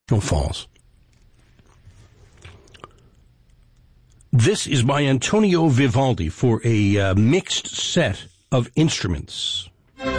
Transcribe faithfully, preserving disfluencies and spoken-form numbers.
No, false. This is by Antonio Vivaldi for a uh, mixed set of instruments.